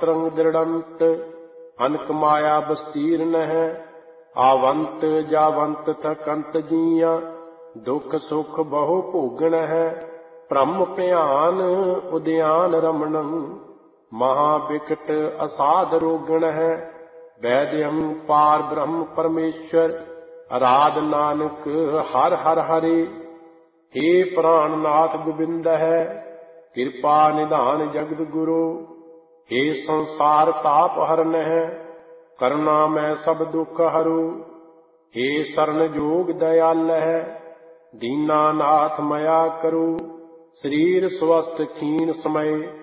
शस्त्रं दृढ़ंत अनक माया बस्तीर्ण है। आवंत जावंत थकंत जिया दुख सुख बहु भोगण है। ब्रह्म भयान उद्यान रमणं महाविकट असाध रोगण है। वैद्यं पार ब्रह्म परमेश्वर आराध नानक हर हर हरे। हे प्राणनाथ गोविंद है कृपा निधान जगत गुरु। हे संसार ताप हरन है करुणा मैं सब दुख हरू। हे शरण जोग दयाल है दीना नाथ मया करू। शरीर स्वस्थ क्षीण समय